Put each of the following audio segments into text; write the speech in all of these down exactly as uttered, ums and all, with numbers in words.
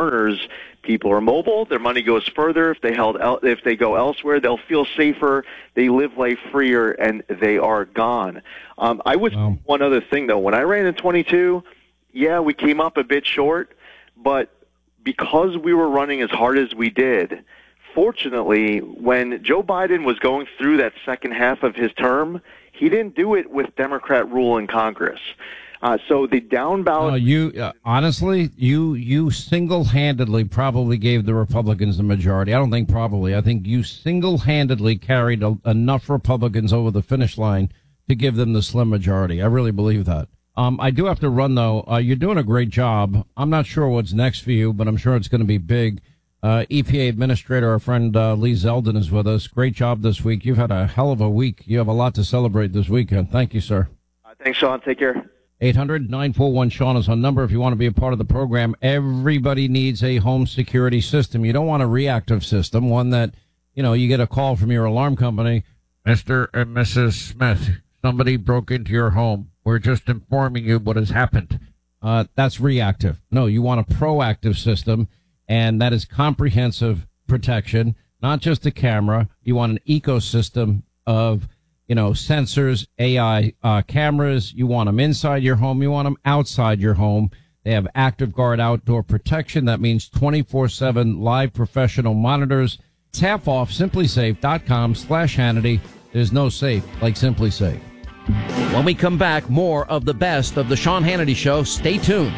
earners, people are mobile. Their money goes further. If they held, el- if they go elsewhere, they'll feel safer. They live life freer, and they are gone. Um, I would wow. one other thing though. When I ran in twenty-two, yeah, we came up a bit short, but because we were running as hard as we did, fortunately, when Joe Biden was going through that second half of his term, he didn't do it with Democrat rule in Congress. Uh, so the down ballot. Uh, you uh, honestly, you you single-handedly probably gave the Republicans the majority. I don't think probably. I think you single-handedly carried a, enough Republicans over the finish line to give them the slim majority. I really believe that. Um, I do have to run though. Uh, you're doing a great job. I'm not sure what's next for you, but I'm sure it's going to be big. Uh, E P A Administrator, our friend uh, Lee Zeldin is with us. Great job this week. You've had a hell of a week. You have a lot to celebrate this weekend. Thank you, sir. Uh, thanks, Sean. Take care. eight hundred nine four one Sean is our number if you want to be a part of the program. Everybody needs a home security system. You don't want a reactive system, one that, you know, you get a call from your alarm company. Mister and Missus Smith, somebody broke into your home. We're just informing you what has happened. Uh, that's reactive. No, you want a proactive system. And that is comprehensive protection, not just a camera. You want an ecosystem of, you know, sensors, A I uh, cameras. You want them inside your home. You want them outside your home. They have Active Guard outdoor protection. That means twenty-four seven live professional monitors. It's half off. SimpliSafe.com slash Hannity. There's no safe like SimpliSafe. When we come back, more of the best of the Sean Hannity Show. Stay tuned.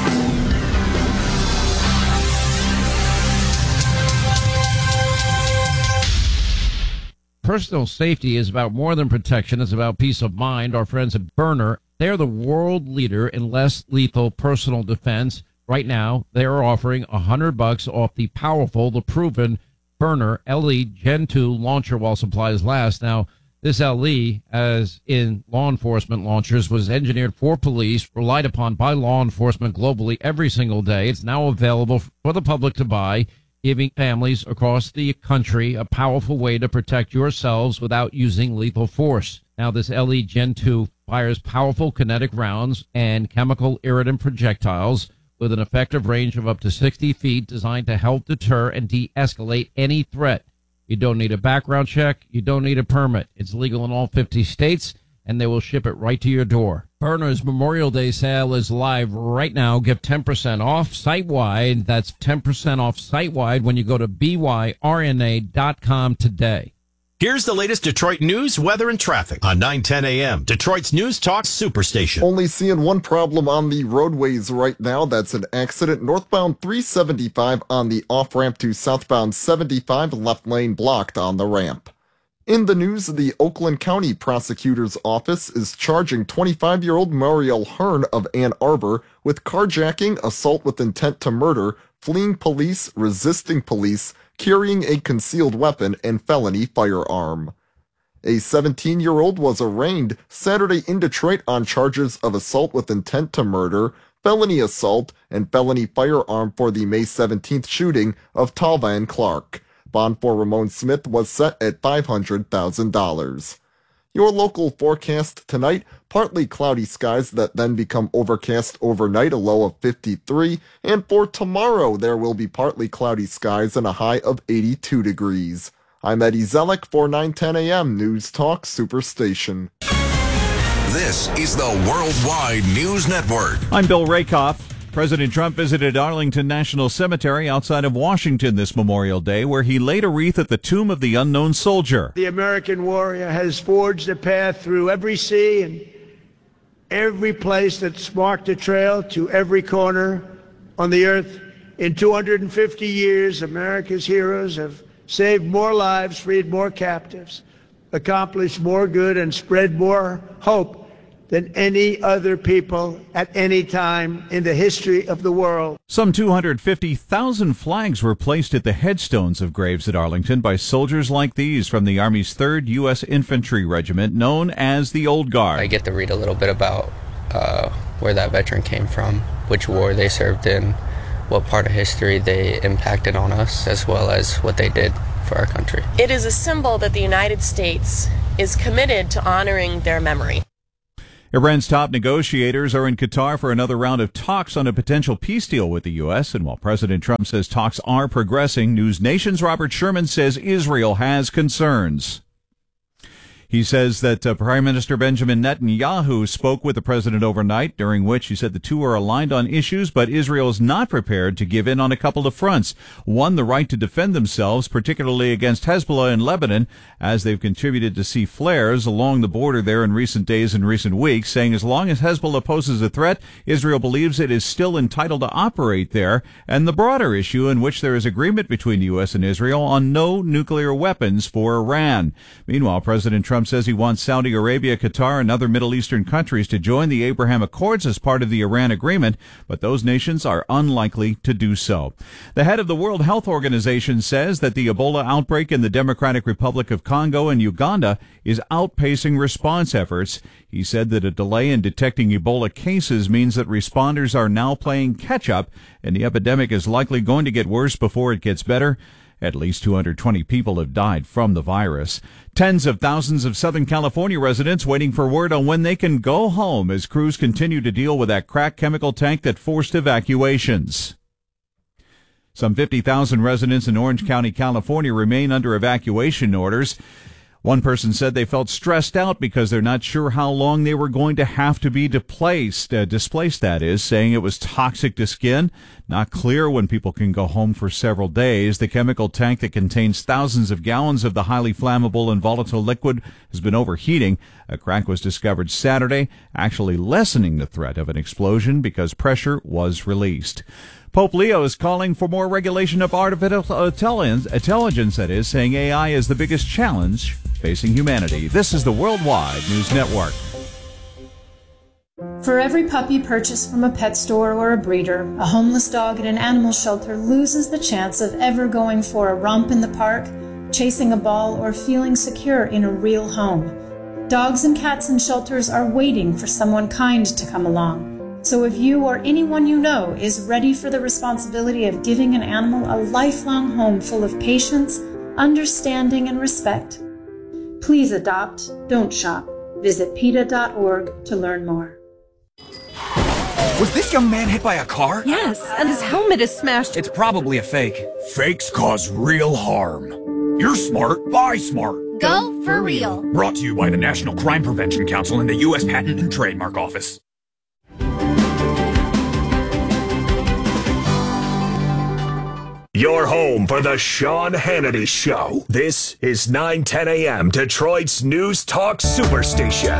Personal safety is about more than protection. It's about peace of mind. Our friends at Byrna, they're the world leader in less lethal personal defense. Right now, they are offering a hundred bucks off the powerful, the proven Byrna L E Gen two launcher while supplies last. Now, this L E, as in law enforcement launchers, was engineered for police, relied upon by law enforcement globally every single day. It's now available for the public to buy, giving families across the country a powerful way to protect yourselves without using lethal force. Now, this L E Gen two fires powerful kinetic rounds and chemical irritant projectiles with an effective range of up to sixty feet, designed to help deter and de-escalate any threat. You don't need a background check. You don't need a permit. It's legal in all fifty states, and they will ship it right to your door. Byrna's Memorial Day sale is live right now. Get ten percent off site-wide. That's ten percent off site-wide when you go to B Y R N A dot com today. Here's the latest Detroit news, weather, and traffic on nine ten a.m. Detroit's News Talk Superstation. Only seeing one problem on the roadways right now. That's an accident northbound three seventy-five on the off-ramp to southbound seventy-five, left lane blocked on the ramp. In the news, the Oakland County Prosecutor's Office is charging twenty-five-year-old Mariel Hearn of Ann Arbor with carjacking, assault with intent to murder, fleeing police, resisting police, carrying a concealed weapon, and felony firearm. A seventeen-year-old was arraigned Saturday in Detroit on charges of assault with intent to murder, felony assault, and felony firearm for the May seventeenth shooting of Talvan Clark. Bond for Ramon Smith was set at five hundred thousand dollars. Your local forecast tonight, partly cloudy skies that then become overcast overnight, a low of fifty-three. And for tomorrow, there will be partly cloudy skies and a high of eighty-two degrees. I'm Eddie Zellick for nine ten a.m. News Talk Superstation. This is the Worldwide News Network. I'm Bill Rakoff. President Trump visited Arlington National Cemetery outside of Washington this Memorial Day, where he laid a wreath at the tomb of the unknown soldier. The American warrior has forged a path through every sea and every place that's marked a trail to every corner on the earth. In two hundred fifty years, America's heroes have saved more lives, freed more captives, accomplished more good, and spread more hope than any other people at any time in the history of the world. Some two hundred fifty thousand flags were placed at the headstones of graves at Arlington by soldiers like these from the Army's third U S Infantry Regiment, known as the Old Guard. I get to read a little bit about uh, where that veteran came from, which war they served in, what part of history they impacted on us, as well as what they did for our country. It is a symbol that the United States is committed to honoring their memory. Iran's top negotiators are in Qatar for another round of talks on a potential peace deal with the U S. And while President Trump says talks are progressing, News Nation's Robert Sherman says Israel has concerns. He says that uh, Prime Minister Benjamin Netanyahu spoke with the president overnight, during which he said the two are aligned on issues, but Israel is not prepared to give in on a couple of fronts. One, the right to defend themselves, particularly against Hezbollah in Lebanon, as they've contributed to see flares along the border there in recent days and recent weeks, saying as long as Hezbollah poses a threat, Israel believes it is still entitled to operate there. And the broader issue in which there is agreement between the U S and Israel on no nuclear weapons for Iran. Meanwhile, President Trump Trump says he wants Saudi Arabia, Qatar, and other Middle Eastern countries to join the Abraham Accords as part of the Iran agreement, but those nations are unlikely to do so. The head of the World Health Organization says that the Ebola outbreak in the Democratic Republic of Congo and Uganda is outpacing response efforts. He said that a delay in detecting Ebola cases means that responders are now playing catch-up, and the epidemic is likely going to get worse before it gets better. At least two hundred twenty people have died from the virus. Tens of thousands of Southern California residents waiting for word on when they can go home as crews continue to deal with that cracked chemical tank that forced evacuations. Some fifty thousand residents in Orange County, California remain under evacuation orders. One person said they felt stressed out because they're not sure how long they were going to have to be displaced, uh, displaced, that is, saying it was toxic to skin. Not clear when people can go home for several days. The chemical tank that contains thousands of gallons of the highly flammable and volatile liquid has been overheating. A crack was discovered Saturday, actually lessening the threat of an explosion because pressure was released. Pope Leo is calling for more regulation of artificial intelligence, intelligence, that is, saying A I is the biggest challenge facing humanity. This is the Worldwide News Network. For every puppy purchased from a pet store or a breeder, a homeless dog at an animal shelter loses the chance of ever going for a romp in the park, chasing a ball, or feeling secure in a real home. Dogs and cats in shelters are waiting for someone kind to come along. So if you or anyone you know is ready for the responsibility of giving an animal a lifelong home full of patience, understanding, and respect, please adopt, don't shop. Visit PETA dot org to learn more. Was this young man hit by a car? Yes, and his helmet is smashed. It's probably a fake. Fakes cause real harm. You're smart, buy smart. Go for real. Brought to you by the National Crime Prevention Council and the U S Patent and Trademark Office. Your home for the Sean Hannity Show. This is nine ten a.m. Detroit's News Talk Superstation.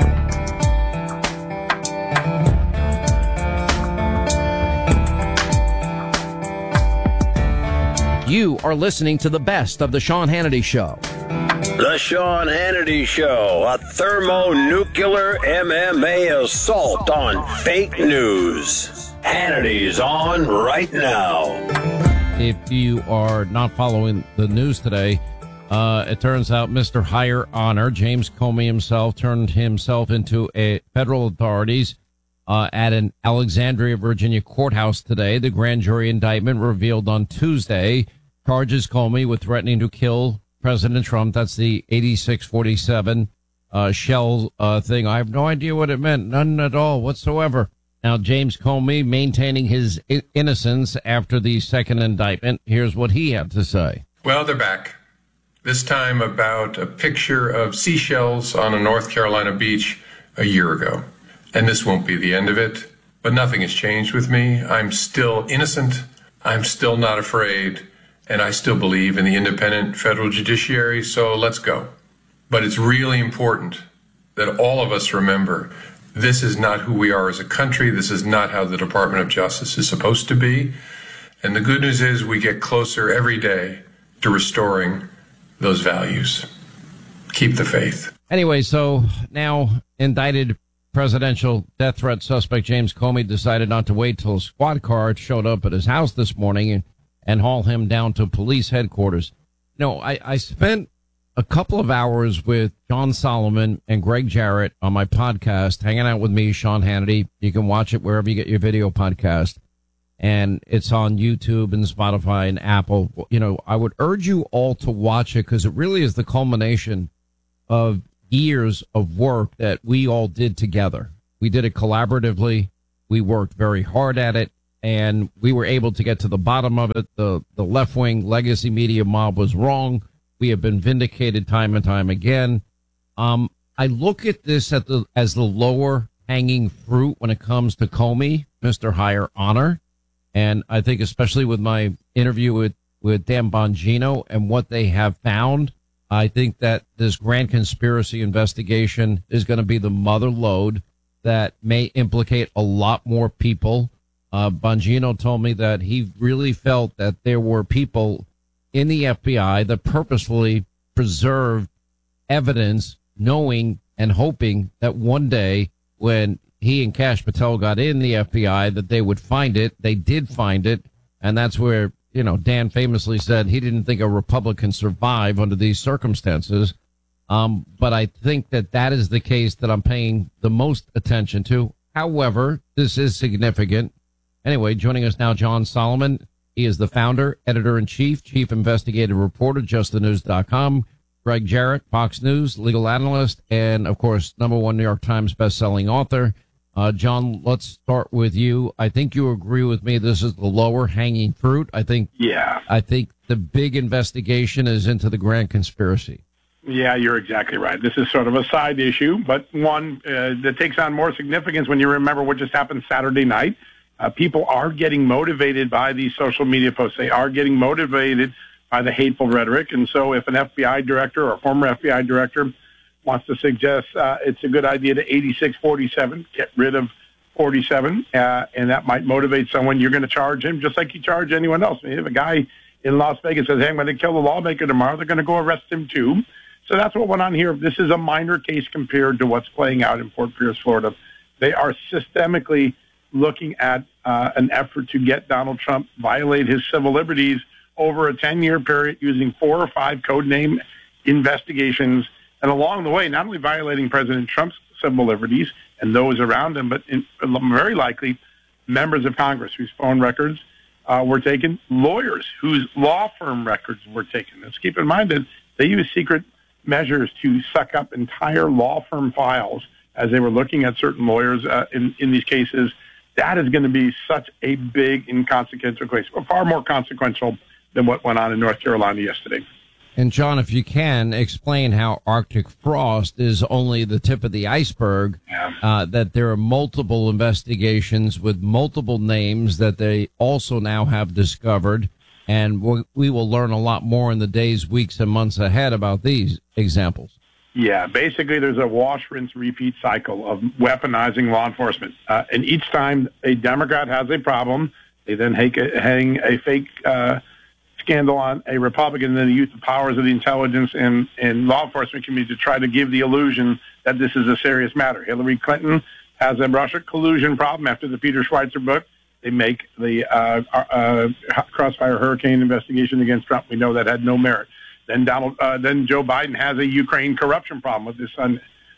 You are listening to the best of the Sean Hannity Show. The Sean Hannity Show, a thermonuclear M M A assault on fake news. Hannity's on right now. If you are not following the news today, uh, it turns out Mister Higher Honor, James Comey himself, turned himself into a federal authorities uh, at an Alexandria, Virginia courthouse today. The grand jury indictment revealed on Tuesday charges Comey with threatening to kill President Trump. That's the eighty-six forty-seven uh, shell uh, thing. I have no idea what it meant. None at all whatsoever. Now, James Comey maintaining his innocence after the second indictment. Here's what he had to say. Well, they're back. This time about a picture of seashells on a North Carolina beach a year ago. And this won't be the end of it. But nothing has changed with me. I'm still innocent. I'm still not afraid. And I still believe in the independent federal judiciary. So let's go. But it's really important that all of us remember this is not who we are as a country. This is not how the Department of Justice is supposed to be. And the good news is we get closer every day to restoring those values. Keep the faith. Anyway, so now indicted presidential death threat suspect James Comey decided not to wait till a squad car showed up at his house this morning and, and haul him down to police headquarters. You know, I, I spent a couple of hours with John Solomon and Greg Jarrett on my podcast, hanging out with me, Sean Hannity. You can watch it wherever you get your video podcast. And it's on YouTube and Spotify and Apple. You know, I would urge you all to watch it because it really is the culmination of years of work that we all did together. We did it collaboratively. We worked very hard at it, and we were able to get to the bottom of it. The, the left-wing legacy media mob was wrong. We have been vindicated time and time again. Um, I look at this at the, as the lower hanging fruit when it comes to Comey, Mister Higher Honor. And I think especially with my interview with, with Dan Bongino and what they have found, I think that this grand conspiracy investigation is going to be the mother lode that may implicate a lot more people. Uh, Bongino told me that he really felt that there were people in the F B I that purposefully preserved evidence, knowing and hoping that one day when he and Kash Patel got in the F B I, that they would find it. They did find it. And that's where, you know, Dan famously said he didn't think a Republican survive under these circumstances. Um, but I think that that is the case that I'm paying the most attention to. However, this is significant. Anyway, joining us now, John Solomon. He is the founder, editor-in-chief, chief investigative reporter, just the news dot com. Greg Jarrett, Fox News, legal analyst, and, of course, number one New York Times bestselling author. Uh, John, let's start with you. I think you agree with me. This is the lower hanging fruit. I think, yeah. I think the big investigation is into the grand conspiracy. Yeah, you're exactly right. This is sort of a side issue, but one uh, that takes on more significance when you remember what just happened Saturday night. Uh, people are getting motivated by these social media posts. They are getting motivated by the hateful rhetoric. And so if an F B I director or a former F B I director wants to suggest uh, it's a good idea to eighty-six forty-seven, get rid of forty-seven, uh, and that might motivate someone, you're going to charge him just like you charge anyone else. I mean, if a guy in Las Vegas says, hey, I'm going to kill the lawmaker tomorrow, they're going to go arrest him too. So that's what went on here. This is a minor case compared to what's playing out in Fort Pierce, Florida. They are systemically looking at uh, an effort to get Donald Trump violate his civil liberties over a ten-year period using four or five codename investigations. And along the way, not only violating President Trump's civil liberties and those around him, but in, very likely members of Congress whose phone records uh, were taken, lawyers whose law firm records were taken. Let's keep in mind that they use secret measures to suck up entire law firm files as they were looking at certain lawyers uh, in, in these cases. That is going to be such a big, inconsequential case, far more consequential than what went on in North Carolina yesterday. And, John, if you can, explain how Arctic frost is only the tip of the iceberg, yeah. uh, that there are multiple investigations with multiple names that they also now have discovered, and we we will learn a lot more in the days, weeks, and months ahead about these examples. Yeah, basically there's a wash, rinse, repeat cycle of weaponizing law enforcement. Uh, and each time a Democrat has a problem, they then hang a, hang a fake uh, scandal on a Republican, and then they use the powers of the intelligence and, and law enforcement community to try to give the illusion that this is a serious matter. Hillary Clinton has a Russia collusion problem after the Peter Schweizer book. They make the uh, uh, Crossfire Hurricane investigation against Trump. We know that had no merit. Then Donald, uh, then Joe Biden has a Ukraine corruption problem with his son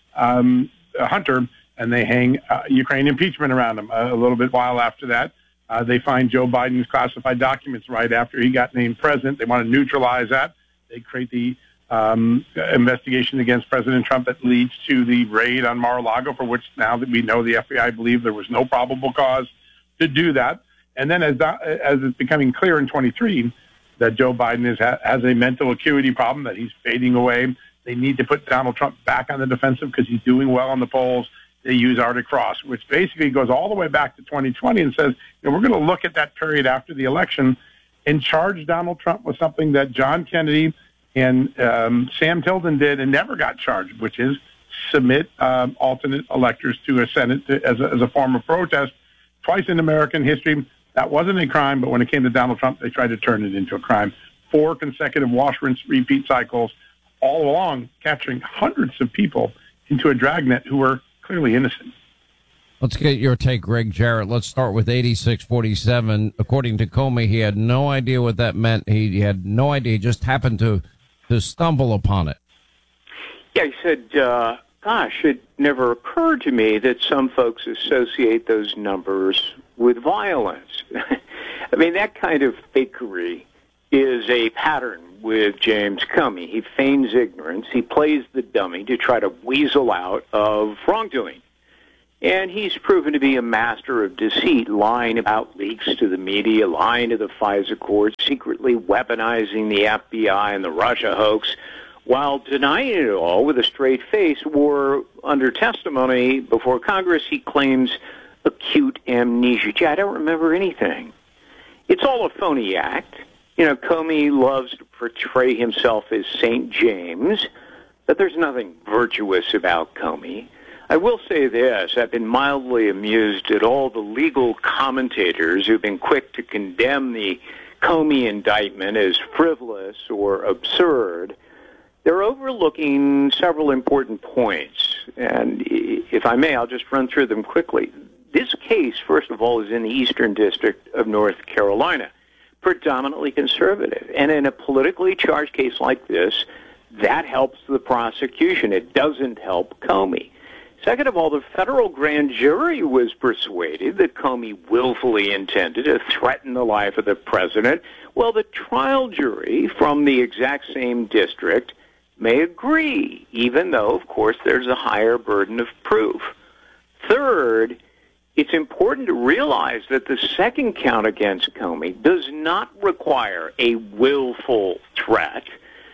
um, Hunter, and they hang uh, Ukraine impeachment around him. Uh, a little bit while after that, uh, they find Joe Biden's classified documents right after he got named president. They want to neutralize that. They create the um, investigation against President Trump that leads to the raid on Mar-a-Lago, for which now that we know the F B I believe there was no probable cause to do that. And then as as it's becoming clear in twenty-three that Joe Biden is, has a mental acuity problem, that he's fading away, they need to put Donald Trump back on the defensive because he's doing well on the polls. They use Arctic frost, which basically goes all the way back to twenty twenty and says, you know, we're going to look at that period after the election and charge Donald Trump with something that John Kennedy and um, Sam Tilden did and never got charged, which is submit um, alternate electors to a Senate to, as, a, as a form of protest. Twice in American history, that wasn't a crime, but when it came to Donald Trump, they tried to turn it into a crime. Four consecutive wash, rinse, repeat cycles, all along capturing hundreds of people into a dragnet who were clearly innocent. Let's get your take, Greg Jarrett. Let's start with eighty-six forty-seven. According to Comey, he had no idea what that meant. He had no idea. He just happened to, to stumble upon it. Yeah, he said, uh, gosh, it never occurred to me that some folks associate those numbers with violence. I mean, that kind of fakery is a pattern with James Comey. He feigns ignorance. He plays the dummy to try to weasel out of wrongdoing. And he's proven to be a master of deceit, lying about leaks to the media, lying to the FISA court, secretly weaponizing the F B I and the Russia hoax, while denying it all with a straight face. Or under testimony before Congress, he claims acute amnesia. Gee, I don't remember anything. It's all a phony act. You know, Comey loves to portray himself as Saint James, but there's nothing virtuous about Comey. I will say this, I've been mildly amused at all the legal commentators who've been quick to condemn the Comey indictment as frivolous or absurd. They're overlooking several important points, and if I may, I'll just run through them quickly. This case, first of all, is in the Eastern District of North Carolina, predominantly conservative, and in a politically charged case like this, that helps the prosecution. It doesn't help Comey. Second of all, the federal grand jury was persuaded that Comey willfully intended to threaten the life of the president. Well, the trial jury from the exact same district may agree, even though, of course, there's a higher burden of proof. Third, it's important to realize that the second count against Comey does not require a willful threat.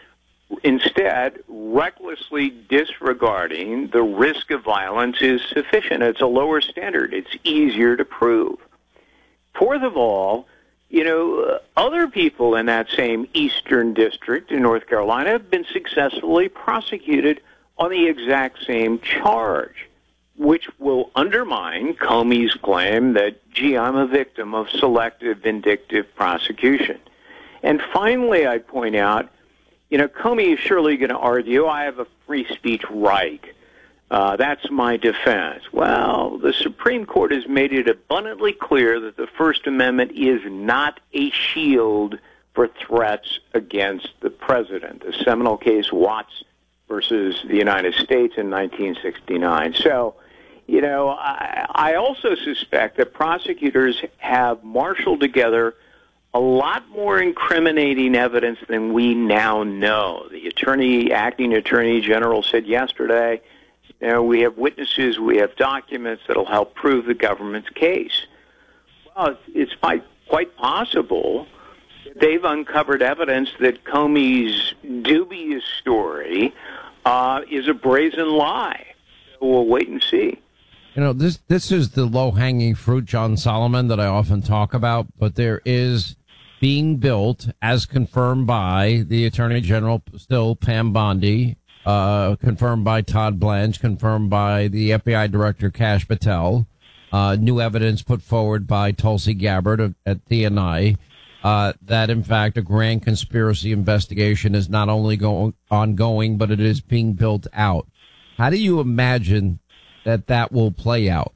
Instead, recklessly disregarding the risk of violence is sufficient. It's a lower standard. It's easier to prove. Fourth of all, you know, other people in that same Eastern District in North Carolina have been successfully prosecuted on the exact same charge, which will undermine Comey's claim that, gee, I'm a victim of selective vindictive prosecution. And finally, I point out, you know, Comey is surely going to argue, I have a free speech right. Uh, that's my defense. Well, the Supreme Court has made it abundantly clear that the First Amendment is not a shield for threats against the president. The seminal case, Watts versus the United States in nineteen sixty-nine. So, you know, I, I also suspect that prosecutors have marshaled together a lot more incriminating evidence than we now know. The attorney, acting attorney general said yesterday, you know, we have witnesses, we have documents that'll help prove the government's case. Well, it's quite, quite possible they've uncovered evidence that Comey's dubious story uh, is a brazen lie. So we'll wait and see. You know, this this is the low-hanging fruit, John Solomon, that I often talk about, but there is being built, as confirmed by the Attorney General, still Pam Bondi, uh, confirmed by Todd Blanche, confirmed by the F B I Director Kash Patel, uh, new evidence put forward by Tulsi Gabbard at D N I, uh, that in fact a grand conspiracy investigation is not only go- ongoing, but it is being built out. How do you imagine that that will play out?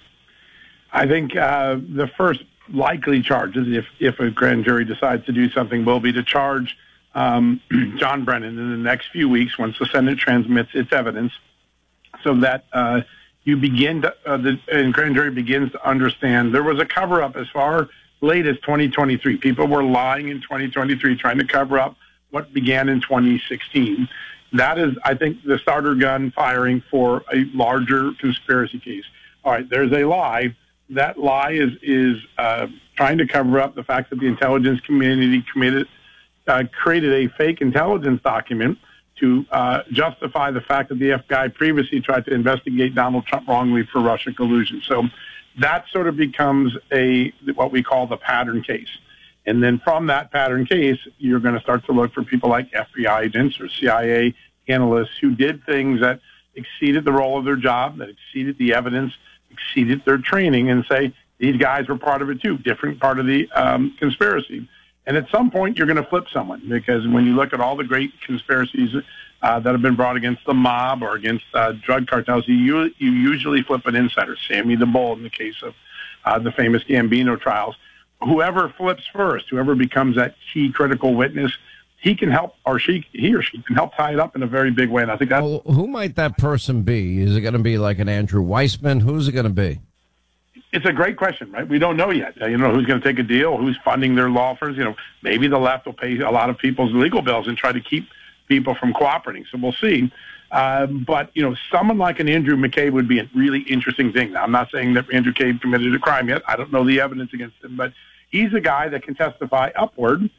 I think uh, the first likely charges, if if a grand jury decides to do something, will be to charge um, John Brennan in the next few weeks once the Senate transmits its evidence, so that uh, you begin to, uh, the and grand jury begins to understand there was a cover-up as far late as twenty twenty-three. People were lying in twenty twenty-three, trying to cover up what began in twenty sixteen. That is, I think, the starter gun firing for a larger conspiracy case. All right, there's a lie. That lie is is uh, trying to cover up the fact that the intelligence community committed, uh, created a fake intelligence document to uh, justify the fact that the F B I previously tried to investigate Donald Trump wrongly for Russian collusion. So that sort of becomes a what we call the pattern case. And then from that pattern case, you're going to start to look for people like F B I agents or C I A analysts who did things that exceeded the role of their job, that exceeded the evidence, exceeded their training, and say, these guys were part of it too, different part of the um, conspiracy. And at some point, you're going to flip someone, because when you look at all the great conspiracies uh, that have been brought against the mob or against uh, drug cartels, you, you usually flip an insider, Sammy the Bull in the case of uh, the famous Gambino trials. Whoever flips first, whoever becomes that key critical witness, he can help, or she, he or she can help tie it up in a very big way. And I think that's... Well, who might that person be? Is it going to be like an Andrew Weissman? Who's it going to be? It's a great question, right? We don't know yet. Uh, you know, who's going to take a deal, who's funding their law firms. You know, maybe the left will pay a lot of people's legal bills and try to keep people from cooperating. So we'll see. Um, but, you know, someone like an Andrew McCabe would be a really interesting thing. Now, I'm not saying that Andrew McCabe committed a crime yet. I don't know the evidence against him, but he's a guy that can testify upward